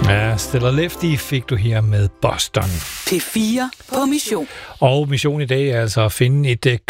Ja, Stella Lefty fik du her med Boston. P4 på mission. Og mission i dag er altså at finde et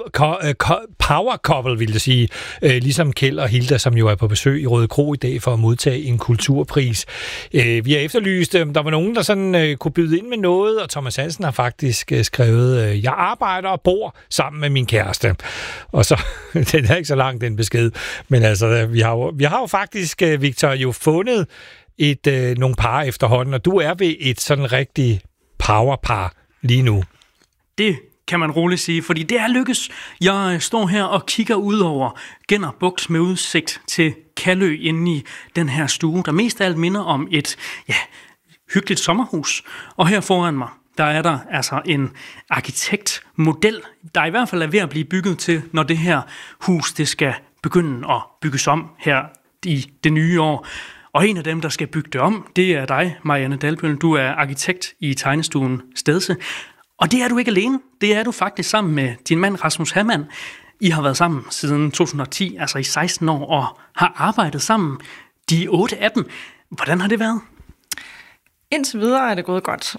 power couple, vil jeg sige. Ligesom Kjeld og Hilda, som jo er på besøg i Røde Kro i dag for at modtage en kulturpris. Vi har efterlyst, der var nogen, der sådan kunne byde ind med noget, og Thomas Hansen har faktisk skrevet, jeg arbejder og bor sammen med min kæreste. Og så, den er ikke så lang, den besked. Men altså, vi har jo faktisk, Victor, jo fundet nogle par efterhånden, og du er ved et sådan rigtig powerpar lige nu. Det kan man roligt sige, fordi det er lykkes. Jeg står her og kigger ud over Genner Bugt med udsigt til Kallø inde i den her stue, der mest af alt minder om et hyggeligt sommerhus. Og her foran mig, der er der altså en arkitektmodel, der i hvert fald er ved at blive bygget til, når det her hus det skal begynde at bygges om her i det nye år. Og en af dem, der skal bygge det om, det er dig, Marianne Dalbøl. Du er arkitekt i tegnestuen Stedse. Og det er du ikke alene. Det er du faktisk sammen med din mand Rasmus Hamann. I har været sammen siden 2010, altså i 16 år, og har arbejdet sammen de 8 af dem. Hvordan har det været? Indtil videre er det gået godt.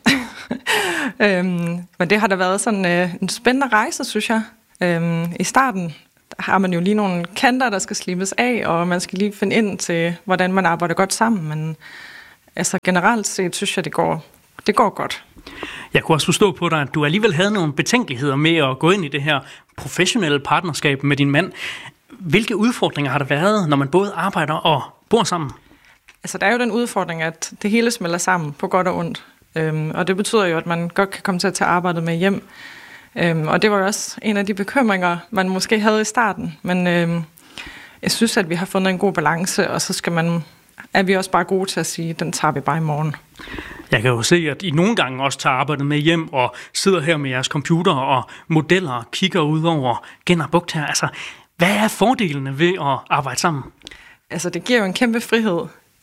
Men det har da været sådan en spændende rejse, synes jeg. I starten har man jo lige nogle kanter, der skal slibes af, og man skal lige finde ind til, hvordan man arbejder godt sammen. Men altså generelt set, synes jeg, det går godt. Jeg kunne også forstå på dig, at du alligevel havde nogle betænkeligheder med at gå ind i det her professionelle partnerskab med din mand. Hvilke udfordringer har der været, når man både arbejder og bor sammen? Altså, der er jo den udfordring, at det hele smelter sammen på godt og ondt. Og det betyder jo, at man godt kan komme til at tage arbejdet med hjem. Og det var jo også en af de bekymringer, man måske havde i starten. Men jeg synes, at vi har fundet en god balance, og så er vi også bare gode til at sige, at den tager vi bare i morgen. Jeg kan jo se, at I nogle gange også tager arbejdet med hjem og sidder her med jeres computer og modeller og kigger ud over Genner Bugt her. Altså, hvad er fordelene ved at arbejde sammen? Altså, det giver jo en kæmpe frihed.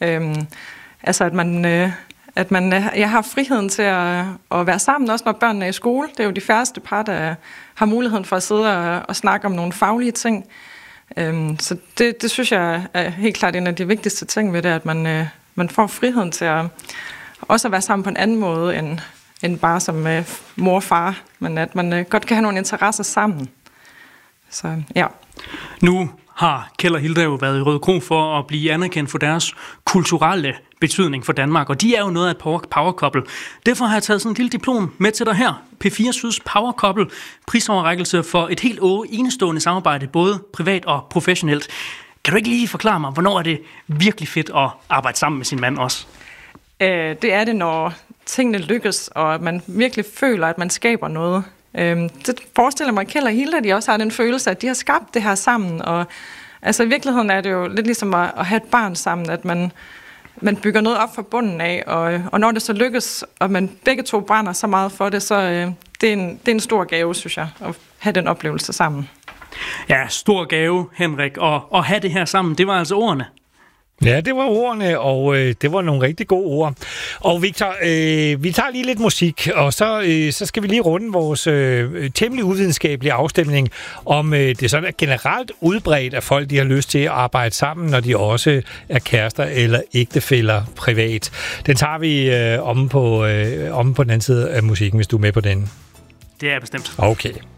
Jeg har friheden til at være sammen, også når børnene er i skole. Det er jo de færreste par, der har muligheden for at sidde og snakke om nogle faglige ting. Så det synes jeg er helt klart en af de vigtigste ting ved det, at man får friheden til at også at være sammen på en anden måde end bare som mor og far, men at man godt kan have nogle interesser sammen. Så ja. Nu har Kjeld og Hilda jo været i Røde Kro for at blive anerkendt for deres kulturelle betydning for Danmark, og de er jo noget af et power couple. Derfor har jeg taget sådan en lille diplom med til dig her. P4 Syds Power Couple, prisoverrækkelse for et helt enestående samarbejde, både privat og professionelt. Kan du ikke lige forklare mig, hvornår er det virkelig fedt at arbejde sammen med sin mand også? Det er det, når tingene lykkes, og man virkelig føler, at man skaber noget. Det forestiller mig, at Kjeld og Hilda, de også har den følelse, at de har skabt det her sammen. Og altså i virkeligheden er det jo lidt ligesom at have et barn sammen, at man bygger noget op fra bunden af, og når det så lykkes, og man begge to brænder så meget for det, så det er en stor gave, synes jeg, at have den oplevelse sammen. Ja, stor gave, Henrik, og at have det her sammen, det var altså ordene. Ja, det var ordene, og det var nogle rigtig gode ord. Og Victor, vi tager lige lidt musik, og så skal vi lige runde vores temmelig uvidenskabelige afstemning, om det sådan er generelt udbredt, at folk de har lyst til at arbejde sammen, når de også er kærester eller ægtefæller privat. Den tager vi om på den anden side af musikken, hvis du er med på den. Det er bestemt. Okay.